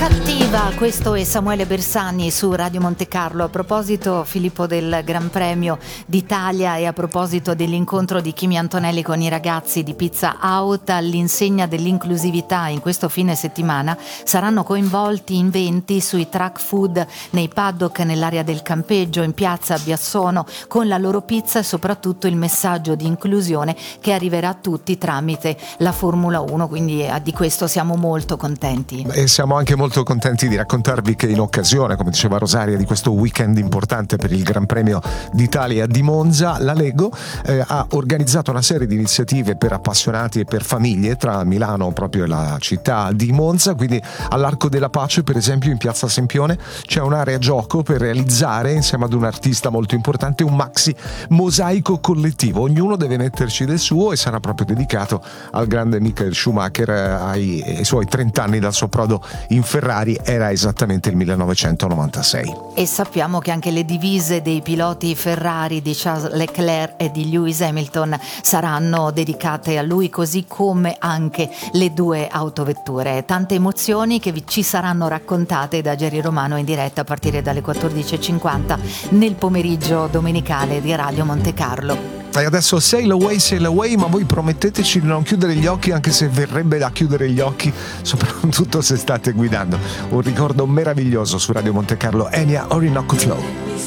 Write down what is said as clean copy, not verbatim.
Cattiva, questo è Samuele Bersani su Radio Monte Carlo. A proposito, Filippo, del Gran Premio d'Italia e a proposito dell'incontro di Kimi Antonelli con i ragazzi di Pizza Out, all'insegna dell'inclusività in questo fine settimana saranno coinvolti in 20 sui track food nei paddock nell'area del campeggio in piazza Biassono con la loro pizza e soprattutto il messaggio di inclusione che arriverà a tutti tramite la Formula 1, quindi di questo siamo molto contenti. E siamo anche molto contenti di raccontarvi che in occasione, come diceva Rosaria, di questo weekend importante per il Gran Premio d'Italia di Monza, la Lego ha organizzato una serie di iniziative per appassionati e per famiglie tra Milano proprio e la città di Monza. Quindi all'Arco della Pace, per esempio, in piazza Sempione c'è un'area gioco per realizzare insieme ad un artista molto importante un maxi mosaico collettivo. Ognuno deve metterci del suo e sarà proprio dedicato al grande Michael Schumacher, ai suoi 30 anni dal suo approdo in Ferrari. Era esattamente il 1996. E sappiamo che anche le divise dei piloti Ferrari di Charles Leclerc e di Lewis Hamilton saranno dedicate a lui, così come anche le due autovetture. Tante emozioni che ci saranno raccontate da Jerry Romano in diretta a partire dalle 14.50 nel pomeriggio domenicale di Radio Monte Carlo. E adesso sail away, ma voi prometteteci di non chiudere gli occhi, anche se verrebbe da chiudere gli occhi, soprattutto se state guidando. Un ricordo meraviglioso su Radio Monte Carlo, Enya Orinoco Flow.